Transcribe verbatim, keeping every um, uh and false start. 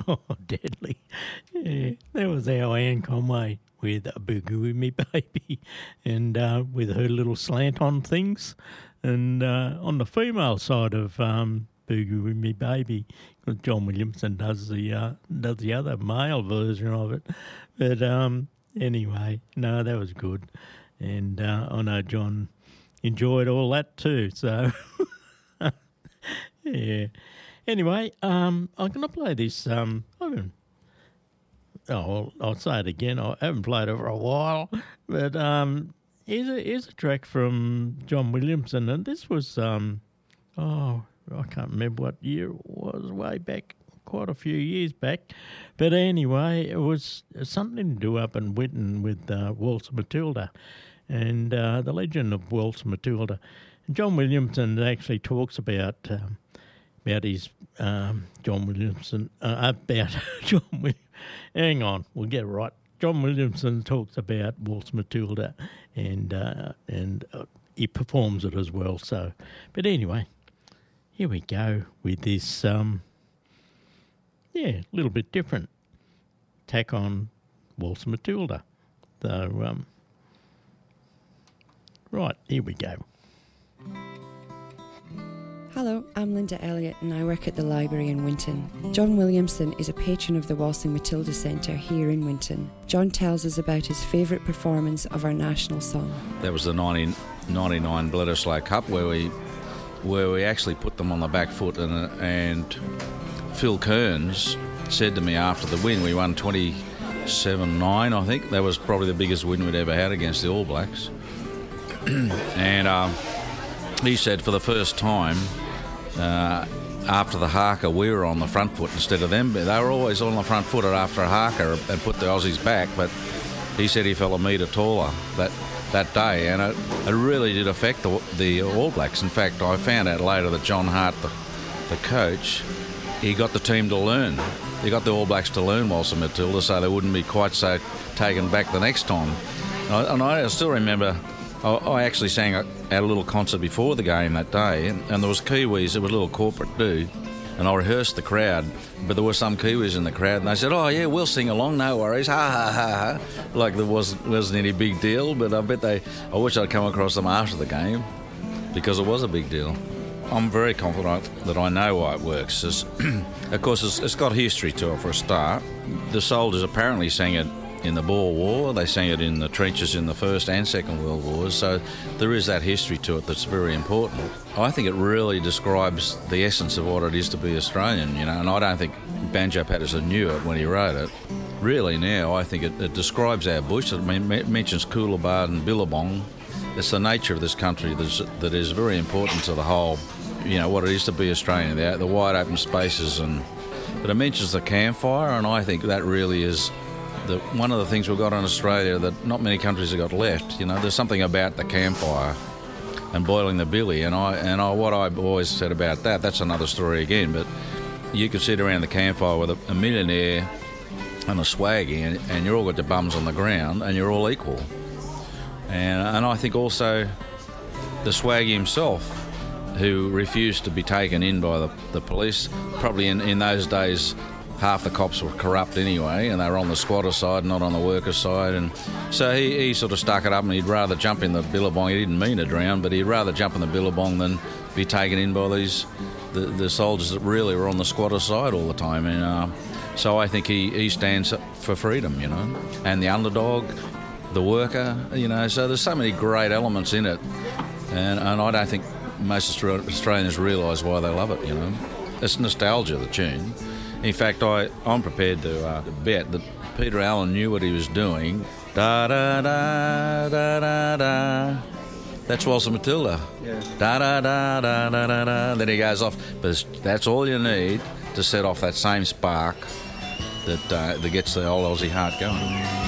Oh, deadly. Yeah, that was our Anne Conway with a Boogie With Me Baby and uh, with her little slant on things. And uh, on the female side of um, Boogie With Me Baby, because John Williamson does the uh, does the other male version of it. But um, anyway, no, that was good. And uh, I know John enjoyed all that too, so yeah. Anyway, um, I'm going to play this. Um, I haven't, oh, I'll, I'll say it again. I haven't played it for a while, but um, here's a here's a track from John Williamson, and this was um, oh, I can't remember what year it was. Way back, quite a few years back, but anyway, it was something to do up in Winton with uh, Waltz Matilda, and uh, the legend of Waltz Matilda. And John Williamson actually talks about. Um, About his um, John Williamson, uh, about John Williamson. Hang on, we'll get it right. John Williamson talks about Waltz Matilda, and uh, and uh, he performs it as well. So, but anyway, here we go with this. Um, yeah, a little bit different tack on Waltz Matilda. So, um, right, here we go. Hello, I'm Linda Elliott and I work at the library in Winton. John Williamson is a patron of the Waltzing Matilda Centre here in Winton. John tells us about his favourite performance of our national song. That was the nineteen ninety-nine Bledisloe Cup where we where we actually put them on the back foot, and, and Phil Kearns said to me after the win, we won twenty-seven nine, I think. That was probably the biggest win we'd ever had against the All Blacks. and um, he said for the first time, Uh, after the haka, we were on the front foot instead of them. They were always on the front foot after a haka and put the Aussies back, but he said he fell a metre taller that, that day, and it, it really did affect the, the All Blacks. In fact, I found out later that John Hart, the, the coach, he got the team to learn. He got the All Blacks to learn Waltzing Matilda so they wouldn't be quite so taken back the next time. And I, and I still remember... I actually sang at a little concert before the game that day, and, and there was Kiwis. It was a little corporate do, and I rehearsed the crowd. But there were some Kiwis in the crowd, and they said, "Oh yeah, we'll sing along, no worries, ha ha ha ha." Like there wasn't wasn't any big deal. But I bet they. I wish I'd come across them after the game, because it was a big deal. I'm very confident that I know why it works. It's, of course, it's, it's got history to it for a start. The soldiers apparently sang it in the Boer War, they sang it in the trenches in the First and Second World Wars, so there is that history to it that's very important. I think it really describes the essence of what it is to be Australian, you know, and I don't think Banjo Patterson knew it when he wrote it. Really now, I think it, it describes our bush. It mentions Coolabah and Billabong. It's the nature of this country that's, that is very important to the whole, you know, what it is to be Australian, the, the wide open spaces, and but it mentions the campfire, and I think that really is The, one of the things we've got in Australia that not many countries have got left. You know, there's something about the campfire and boiling the billy, and I and I, what I've always said about that, that's another story again, but you could sit around the campfire with a, a millionaire and a swaggy, and, and you're all got your bums on the ground, and you're all equal. And, and I think also the swaggy himself, who refused to be taken in by the, the police, probably in, in those days, half the cops were corrupt anyway, and they were on the squatter side, not on the worker side, and so he, he sort of stuck it up, and he'd rather jump in the billabong. He didn't mean to drown, but he'd rather jump in the billabong than be taken in by these the, the soldiers that really were on the squatter side all the time. And uh, so I think he, he stands up for freedom, you know, and the underdog, the worker, you know. So there's so many great elements in it, and, and I don't think most Australians realise why they love it, you know. It's nostalgia, the tune. In fact, I, I'm prepared to uh, bet that Peter Allen knew what he was doing. Da da da da da da. That's Waltzing Matilda. Yeah. Da da da da da da da. Then he goes off. But that's all you need to set off that same spark that uh, that gets the old Aussie heart going.